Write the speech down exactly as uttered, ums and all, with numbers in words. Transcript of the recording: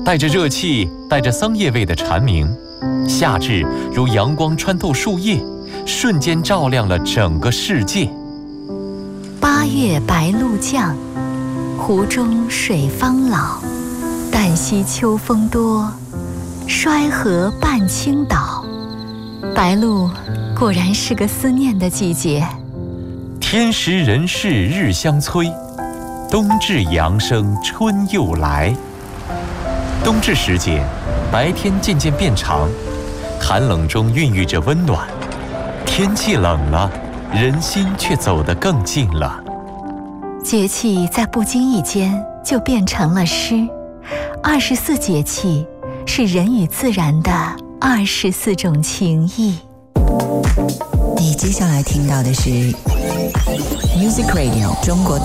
带着热气、带着桑叶味的蝉鸣，夏至如阳光穿透树叶，瞬间照亮了整个世界。 八月白露降，湖中水方老。旦夕秋风多，衰河半倾倒。白露果然是个思念的季节。 天时人事日相催，冬至阳生春又来。冬至时节，白天渐渐变长，寒冷中孕育着温暖。天气冷了，人心却走得更近了。 节气在不经意间就变成了诗。二十四节气是人与自然的二十四种情谊。 你接下来听到的是 Music Radio 中国